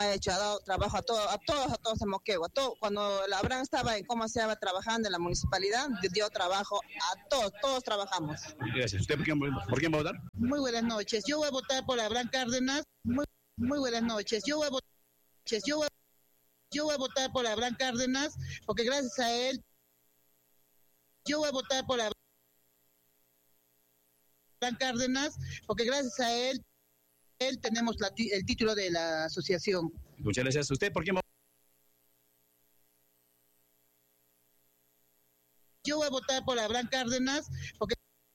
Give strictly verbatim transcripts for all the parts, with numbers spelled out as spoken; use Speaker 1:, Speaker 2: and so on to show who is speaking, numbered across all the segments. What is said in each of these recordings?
Speaker 1: Ha hecho, ha dado trabajo a todos, a todos, a todos en Moquegua. Todo, cuando la Abraham estaba en cómo se llama trabajando en la municipalidad, dio trabajo a todos, todos trabajamos.
Speaker 2: Gracias. ¿Usted por quién, por quién va a votar?
Speaker 3: Muy buenas noches. Yo voy a votar por Abraham Cárdenas. Muy, muy buenas noches. Yo voy a votar, yo voy, yo voy a votar por Abraham Cárdenas, porque gracias a él, yo voy a votar por Abraham Cárdenas, porque gracias a él, él tenemos la, el título de la asociación.
Speaker 2: Muchas gracias. ¿Usted por quién va?
Speaker 3: Yo voy a votar por Abraham Cárdenas, porque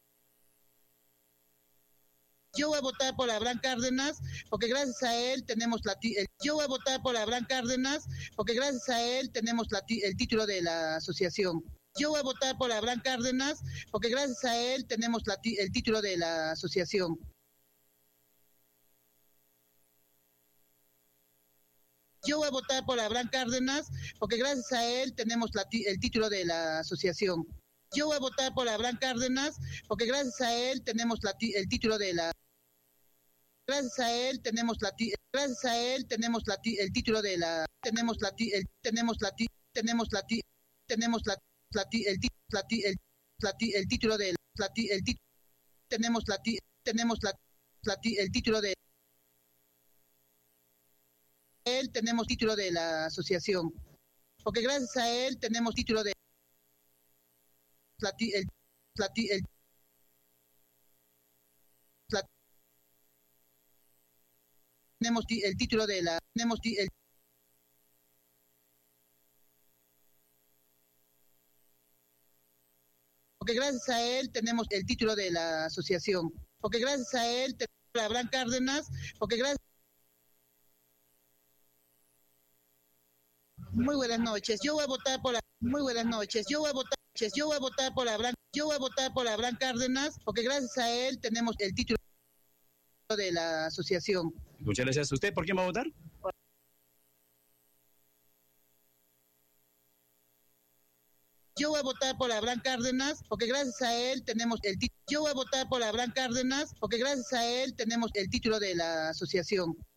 Speaker 3: yo voy a votar por Abraham Cárdenas, porque gracias a él tenemos la el, yo voy a votar por Abraham Cárdenas, porque gracias a él tenemos la, el título de la asociación. Yo voy a votar por Abraham Cárdenas, porque gracias a él tenemos la, el título de la asociación. Yo voy a votar por Abraham Cárdenas, porque gracias a él tenemos la, el título de la asociación. Yo voy a votar por Abraham Cárdenas, porque gracias a él tenemos la, el título de la gracias a él tenemos la gracias a él tenemos la el título de la tenemos la el, tenemos la tenemos la tenemos la la el la el la el título de la el tenemos la tenemos la la el título de él tenemos título de la asociación, porque gracias a él tenemos título de la el la el la, tenemos el título de la tenemos el porque gracias a él tenemos el título de la asociación, porque gracias a él tenemos a Abraham Cárdenas, porque gracias. Muy buenas noches. Yo voy a votar por la, muy buenas noches. Yo voy a votar yo voy a votar por Abraham, yo voy a votar por Abraham Cárdenas, porque gracias a él tenemos el título de la asociación.
Speaker 2: Muchas gracias. ¿Usted por quién va a votar?
Speaker 3: Yo voy a votar por Abraham Cárdenas, porque gracias a él tenemos el título. Yo voy a votar por Abraham Cárdenas, porque gracias a él tenemos el título de la asociación.